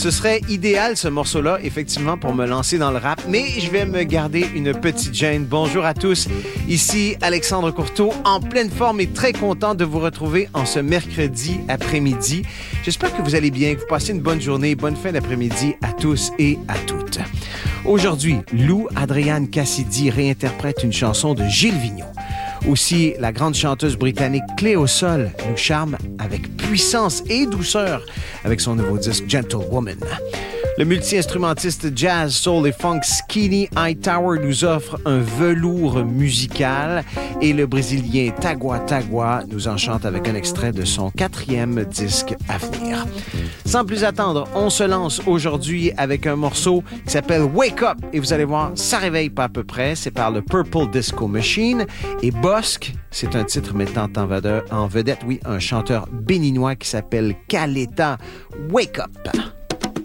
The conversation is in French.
Ce serait idéal, ce morceau-là, effectivement, pour me lancer dans le rap, mais je vais me garder une petite gêne. Bonjour à tous, ici Alexandre Courteau, en pleine forme et très content de vous retrouver en ce mercredi après-midi. J'espère que vous allez bien, que vous passez une bonne journée, bonne fin d'après-midi à tous et à toutes. Aujourd'hui, Lou Adrienne Cassidy réinterprète une chanson de Gilles Vigneault. Aussi, la grande chanteuse britannique Cléo Sol nous charme avec puissance et douceur avec son nouveau disque Gentlewoman. Le multi-instrumentiste jazz, soul et funk Skinny Hightower nous offre un velours musical et le Brésilien Tagua Tagua nous enchante avec un extrait de son 4e disque à venir. Sans plus attendre, on se lance aujourd'hui avec un morceau qui s'appelle Wake Up et vous allez voir, ça réveille pas à peu près. C'est par le Purple Disco Machine et Bosque, c'est un titre mettant en vedette, un chanteur béninois qui s'appelle Kaleta. Wake Up!